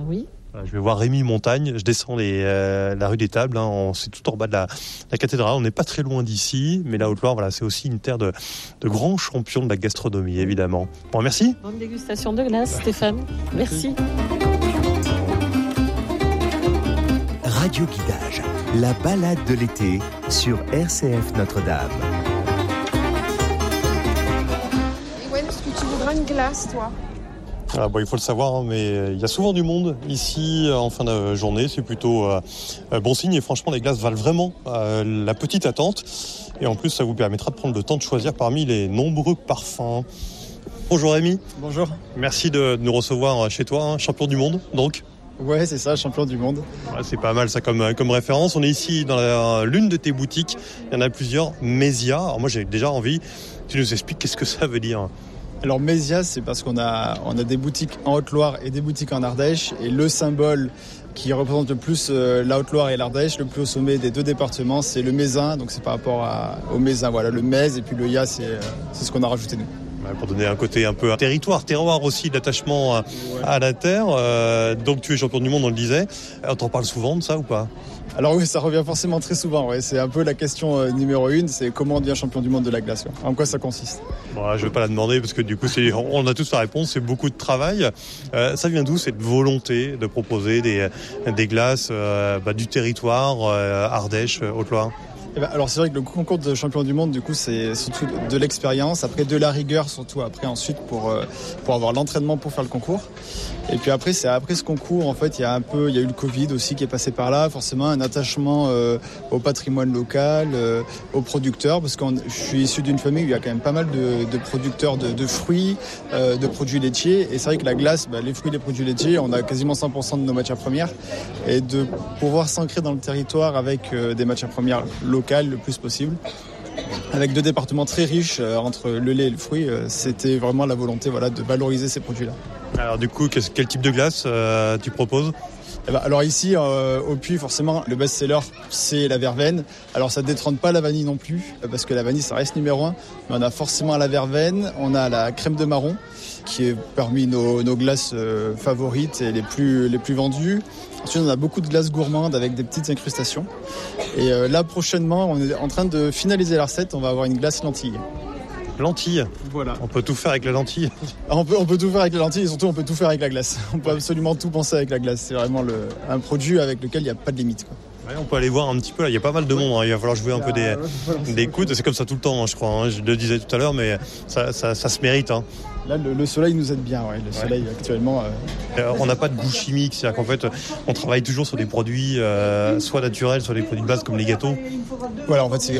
Oui. Je vais voir Rémi Montagne, je descends la rue des Tables, c'est tout en bas de la cathédrale, on n'est pas très loin d'ici, mais la Haute-Loire, voilà, c'est aussi une terre de grands champions de la gastronomie, évidemment. Bon, merci. Bonne dégustation de glace, Stéphane. Merci. Radio Guidage, la balade de l'été sur RCF Notre-Dame. Ewen, est-ce que tu voudras une glace, toi ? Il faut le savoir, mais il y a souvent du monde ici en fin de journée. C'est plutôt bon signe. Et franchement, les glaces valent vraiment la petite attente. Et en plus, ça vous permettra de prendre le temps de choisir parmi les nombreux parfums. Bonjour Rémi. Bonjour. Merci de nous recevoir chez toi, champion du monde, donc. Ouais, c'est ça, champion du monde. Ouais, c'est pas mal ça comme référence. On est ici dans l'une de tes boutiques. Il y en a plusieurs. Mésia. Alors moi, j'ai déjà envie. Tu nous expliques qu'est-ce que ça veut dire ? Alors Mésia, c'est parce qu'on a des boutiques en Haute-Loire et des boutiques en Ardèche. Et le symbole qui représente le plus la Haute-Loire et l'Ardèche, le plus au sommet des deux départements, c'est le Mézin. Donc c'est par rapport au Mézin. Voilà, le Méz et puis le Ya, c'est ce qu'on a rajouté nous. Pour donner un côté un peu terroir aussi, d'attachement à la terre. Donc tu es champion du monde, on le disait. On t'en parle souvent de ça ou pas ? Alors oui, ça revient forcément très souvent. Ouais. C'est un peu la question numéro 1, c'est comment on devient champion du monde de la glace. Ouais. En quoi ça consiste ? Je ne vais pas la demander parce que du coup, on a tous la réponse, c'est beaucoup de travail. Ça vient d'où cette volonté de proposer des glaces du territoire, Ardèche, Haute-Loire ? Alors c'est vrai que le concours de champion du monde, du coup, c'est surtout de l'expérience, après de la rigueur surtout ensuite pour avoir l'entraînement pour faire le concours. Et puis après, c'est après ce concours, en fait, il y a eu le Covid aussi qui est passé par là, forcément un attachement au patrimoine local, aux producteurs, parce que je suis issu d'une famille où il y a quand même pas mal de producteurs de fruits, de produits laitiers. Et c'est vrai que la glace, les fruits et les produits laitiers, on a quasiment 100% de nos matières premières. Et de pouvoir s'ancrer dans le territoire avec des matières premières locales le plus possible. Avec deux départements très riches entre le lait et le fruit, c'était vraiment la volonté de valoriser ces produits-là. Alors du coup, quel type de glace tu proposes ? Alors ici, au Puy, forcément, le best-seller, c'est la verveine. Alors ça ne détrône pas la vanille non plus, parce que la vanille, ça reste numéro 1. Mais on a forcément la verveine, on a la crème de marron, qui est parmi nos glaces favorites et les plus vendues. Ensuite, on a beaucoup de glaces gourmandes avec des petites incrustations. Et là, prochainement, on est en train de finaliser la recette. On va avoir une glace lentille. Lentille. Voilà. On peut tout faire avec la lentille. On peut tout faire avec la lentille et surtout on peut tout faire avec la glace. On peut absolument tout penser avec la glace. C'est vraiment un produit avec lequel il n'y a pas de limite, quoi. Ouais, on peut aller voir un petit peu là, il y a pas mal de monde, il va falloir jouer un peu des coudes, c'est comme ça tout le temps, je crois, je le disais tout à l'heure, mais ça se mérite. Là, le soleil nous aide bien, le soleil actuellement. On n'a pas de goût chimique, c'est-à-dire qu'en fait, on travaille toujours sur des produits soit naturels, soit des produits de base comme les gâteaux. Voilà, en fait,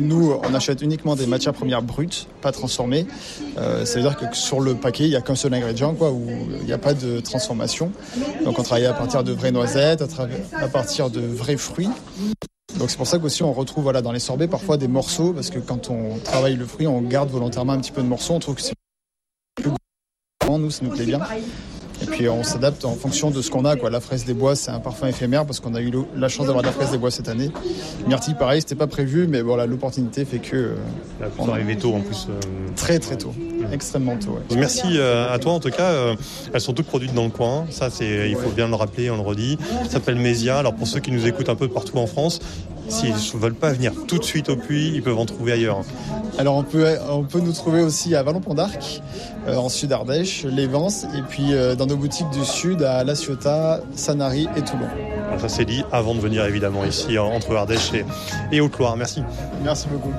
on achète uniquement des matières premières brutes, pas transformées. Ça veut dire que sur le paquet, il n'y a qu'un seul ingrédient, où il n'y a pas de transformation. Donc on travaille à partir de vraies noisettes, à partir de vrais fruits. Donc c'est pour ça qu'aussi on retrouve dans les sorbets parfois des morceaux, parce que quand on travaille le fruit, on garde volontairement un petit peu de morceaux, on trouve que c'est plus gourmand, nous ça nous plaît bien. Et puis on s'adapte en fonction de ce qu'on a, La fraise des bois, c'est un parfum éphémère parce qu'on a eu la chance d'avoir de la fraise des bois cette année. Myrtille, pareil, c'était pas prévu, mais voilà, l'opportunité fait que on est arrivé tôt en plus. Très très tôt, extrêmement tôt. Ouais. Merci à toi en tout cas. Elles sont toutes produites dans le coin. Ça, il faut bien le rappeler, on le redit. Ça s'appelle Mésia. Alors pour ceux qui nous écoutent un peu partout en France, s'ils ne veulent pas venir tout de suite au Puy, ils peuvent en trouver ailleurs. Alors on peut nous trouver aussi à Vallon-Pont d'Arc, en Sud Ardèche, les Vences, et puis dans nos boutiques du Sud à La Ciotat, Sanary et Toulon. Ça c'est dit avant de venir évidemment ici entre Ardèche et Haute-Loire. Merci. Merci beaucoup.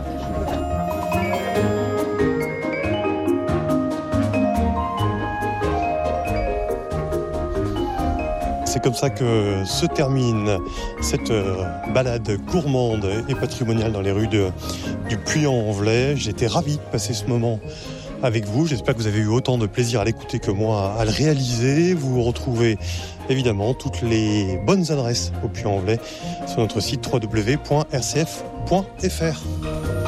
C'est comme ça que se termine cette balade gourmande et patrimoniale dans les rues du Puy-en-Velay. J'étais ravi de passer ce moment avec vous. J'espère que vous avez eu autant de plaisir à l'écouter que moi à le réaliser. Vous retrouvez évidemment toutes les bonnes adresses au Puy-en-Velay sur notre site www.rcf.fr.